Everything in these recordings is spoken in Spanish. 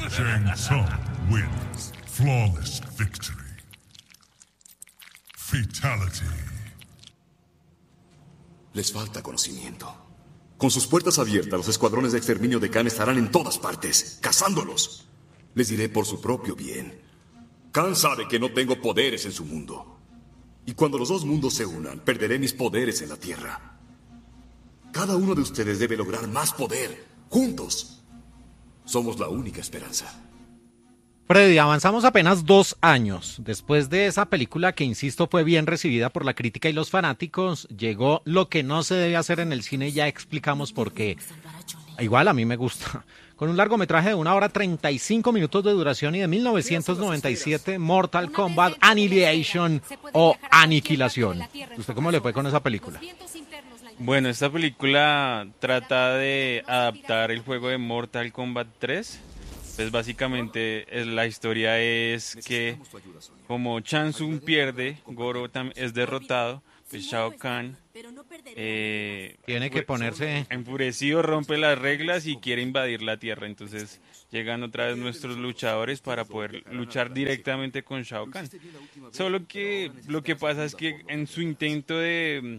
Shang Tsung wins. Flawless victory. Fatality. Les falta conocimiento. Con sus puertas abiertas, los escuadrones de exterminio de Khan estarán en todas partes, cazándolos. Les diré por su propio bien. Khan sabe que no tengo poderes en su mundo. Y cuando los dos mundos se unan, perderé mis poderes en la Tierra. Cada uno de ustedes debe lograr más poder. Juntos. Somos la única esperanza. Freddy, avanzamos apenas 2 años. Después de esa película que, insisto, fue bien recibida por la crítica y los fanáticos, llegó lo que no se debe hacer en el cine y ya explicamos por qué. Igual a mí me gusta. Con un largometraje de 1 hora 35 minutos de duración y de 1997, Mortal Kombat Annihilation o Aniquilación. ¿Usted cómo le fue con esa película? Bueno, esta película trata de adaptar el juego de Mortal Kombat 3. Pues básicamente la historia es que como Shang Tsung pierde, Goro es derrotado, pues Shao Kahn tiene que ponerse enfurecido, rompe las reglas y quiere invadir la Tierra. Entonces llegan otra vez nuestros luchadores para poder luchar directamente con Shao Kahn. Solo que lo que pasa es que en su intento de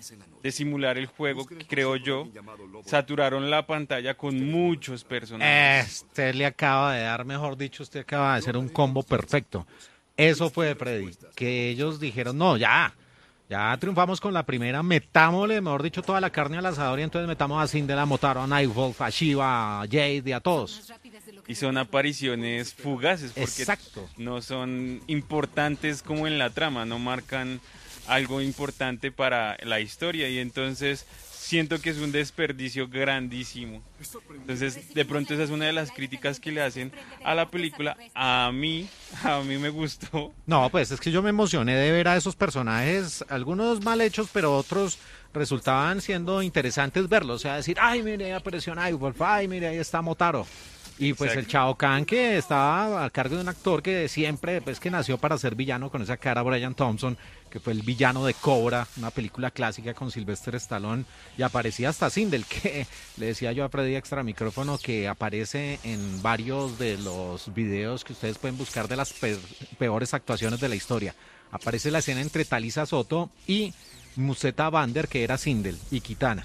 simular el juego, creo yo, saturaron la pantalla con muchos personajes. Usted le acaba de dar, mejor dicho, usted acaba de hacer un combo perfecto. Eso fue, Freddy, que ellos dijeron, no, ya triunfamos con la primera, metámosle, mejor dicho, toda la carne al asador y entonces metamos a Sindel, a Motaro, a Nightwolf, a Shiva, a Jade, a todos. Y son apariciones fugaces porque Exacto. No son importantes como en la trama, no marcan algo importante para la historia y entonces siento que es un desperdicio grandísimo. Entonces, de pronto esa es una de las críticas que le hacen a la película. A mí me gustó. No, pues es que yo me emocioné de ver a esos personajes, algunos mal hechos, pero otros resultaban siendo interesantes verlos. O sea, decir, ay, mire, ahí apareció Nightwolf, ay, mire, ahí está Motaro. Y pues Exacto. el Shao Kahn, que estaba a cargo de un actor que siempre, pues que nació para ser villano con esa cara, Brian Thompson, que fue el villano de Cobra, una película clásica con Sylvester Stallone, y aparecía hasta Sindel, que le decía yo a Freddy extra micrófono, que aparece en varios de los videos que ustedes pueden buscar de las peores actuaciones de la historia. Aparece la escena entre Talisa Soto y Musetta Bander, que era Sindel, y Kitana.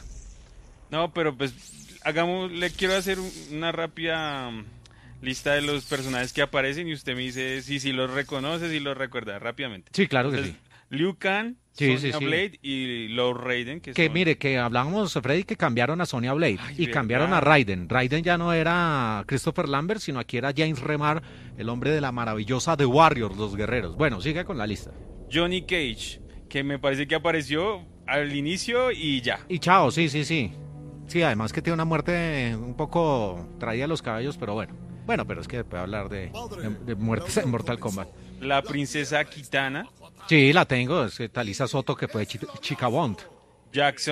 No, pero pues le quiero hacer una rápida lista de los personajes que aparecen y usted me dice si los reconoce, si los recuerda rápidamente. Sí, claro que Entonces, sí. Liu Kang, Sí, Sonya sí. Blade y Lord Raiden. Que son... mire, que hablábamos, Freddy, que cambiaron a Sonya Blade y ¿verdad? cambiaron a Raiden. Raiden ya no era Christopher Lambert, sino aquí era James Remar, el hombre de la maravillosa The Warriors, los guerreros. Bueno, sigue con la lista. Johnny Cage, que me parece que apareció al inicio y ya. Y chao, sí. Sí, además que tiene una muerte un poco traída a los cabellos, pero bueno. Bueno, pero es que puede hablar de muertes en Mortal Kombat. La princesa Kitana, Sí, la tengo, es que Talisa Soto, que fue Chica Bond. Jax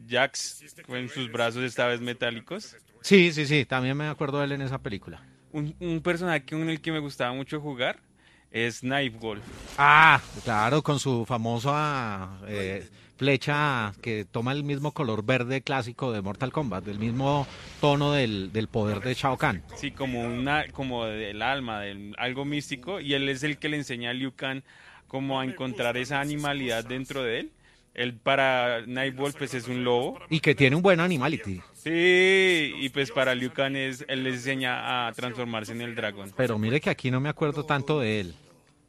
con sus brazos esta vez metálicos. Sí, también me acuerdo de él en esa película. Un personaje con el que me gustaba mucho jugar es Nightwolf. Ah, claro, con su famosa flecha que toma el mismo color verde clásico de Mortal Kombat, del mismo tono del poder de Shao Kahn. Sí, como del alma, algo místico, y él es el que le enseña a Liu Kang como a encontrar esa animalidad dentro de él. Él para Nightwolf pues es un lobo. Y que tiene un buen animality. Sí, y pues para Liu Kang él le enseña a transformarse en el dragón. Pero mire que aquí no me acuerdo tanto de él.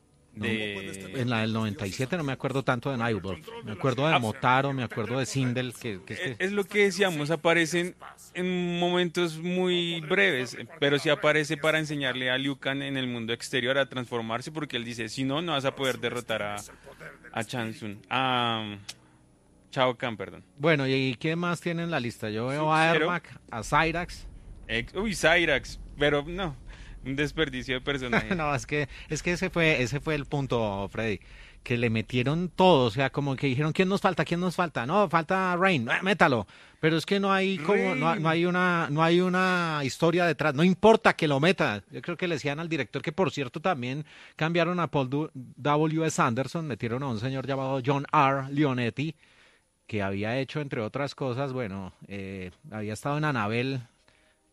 En la del 97 no me acuerdo tanto de Nightwolf. Me acuerdo de Motaro, me acuerdo de Sindel. Es lo que decíamos, aparecen en momentos muy breves, pero sí aparece para enseñarle a Liu Kang en el mundo exterior a transformarse, porque él dice, si no, no vas a poder derrotar a Shang Tsung, a Shao Kahn, perdón. Bueno, ¿y qué más tiene en la lista? Yo veo a Ermac, a Cyrax. Cyrax, pero no, un desperdicio de personaje. No, es que ese fue el punto, Freddy, que le metieron todo, o sea, como que dijeron, ¿quién nos falta? No, falta Rain, métalo. Pero es que no hay no hay una historia detrás, no importa que lo meta. Yo creo que le decían al director, que por cierto también cambiaron a Paul W.S. Anderson, metieron a un señor llamado John R. Leonetti, que había hecho, entre otras cosas, bueno, había estado en Annabelle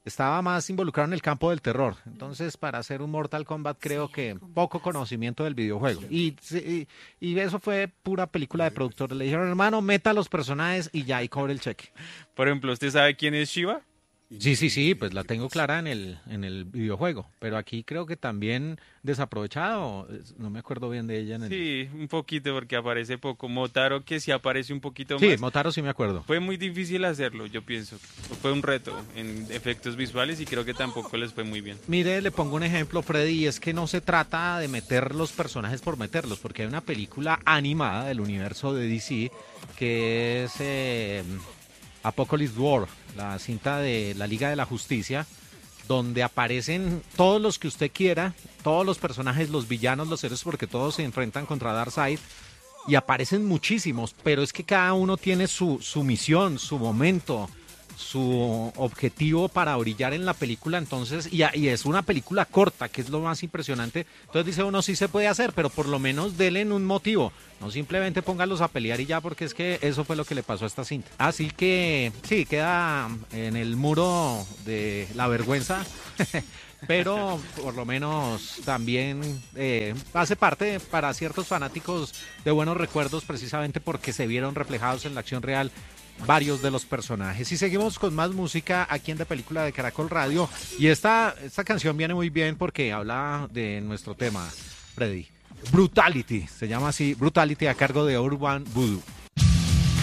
estaba más involucrado en el campo del terror. Entonces, para hacer un Mortal Kombat, creo que poco conocimiento del videojuego. Y eso fue pura película de productor. Le dijeron, hermano, meta los personajes y ya, y cobre el cheque. Por ejemplo, ¿usted sabe quién es Shiva? Sí, pues la tengo clara en el videojuego, pero aquí creo que también desaprovechado, no me acuerdo bien de ella. Sí, un poquito porque aparece poco. Motaro que sí aparece un poquito Sí, más. Motaro sí me acuerdo. Fue muy difícil hacerlo, yo pienso. Fue un reto en efectos visuales y creo que tampoco les fue muy bien. Mire, le pongo un ejemplo, Freddy, y es que no se trata de meter los personajes por meterlos, porque hay una película animada del universo de DC que es Apocalypse War, la cinta de la Liga de la Justicia, donde aparecen todos los que usted quiera, todos los personajes, los villanos, los héroes, porque todos se enfrentan contra Darkseid, y aparecen muchísimos, pero es que cada uno tiene su misión, su momento, su objetivo para brillar en la película, entonces, y es una película corta, que es lo más impresionante. Entonces dice uno, sí se puede hacer, pero por lo menos denle un motivo, no simplemente póngalos a pelear y ya, porque es que eso fue lo que le pasó a esta cinta. Así que sí, queda en el muro de la vergüenza, pero por lo menos también hace parte para ciertos fanáticos de buenos recuerdos, precisamente porque se vieron reflejados en la acción real varios de los personajes. Y seguimos con más música aquí en De Película de Caracol Radio, y esta canción viene muy bien porque habla de nuestro tema, Freddy. Brutality, se llama así, Brutality, a cargo de Urban Voodoo.